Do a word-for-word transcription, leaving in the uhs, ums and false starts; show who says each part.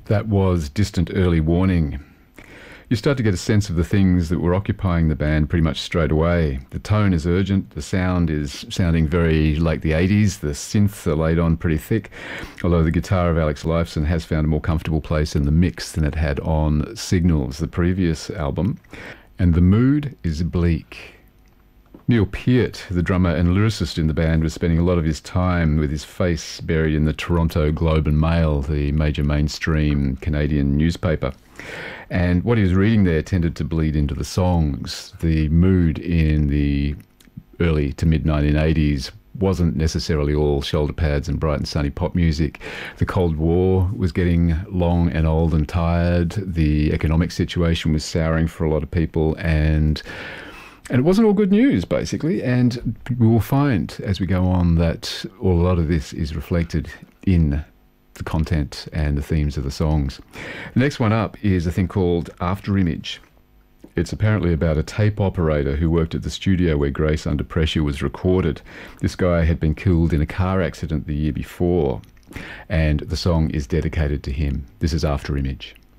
Speaker 1: That was Distant Early Warning. You start to get a sense of the things that were occupying the band pretty much straight away. The tone is urgent, the sound is sounding very like the eighties, the synths are laid on pretty thick, although the guitar of Alex Lifeson has found a more comfortable place in the mix than it had on Signals, the previous album. And the mood is bleak. Neil Peart, the drummer and lyricist in the band, was spending a lot of his time with his face buried in the Toronto Globe and Mail, the major mainstream Canadian newspaper. And what he was reading there tended to bleed into the songs. The mood in the early to mid nineteen eighties wasn't necessarily all shoulder pads and bright and sunny pop music. The Cold War was getting long and old and tired. The economic situation was souring for a lot of people, and And it wasn't all good news, basically, and we will find as we go on that a lot of this is reflected in the content and the themes of the songs. The next one up is a thing called After Image. It's apparently about a tape operator who worked at the studio where Grace Under Pressure was recorded. This guy had been killed in a car accident the year before, and the song is dedicated to him. This is After Image.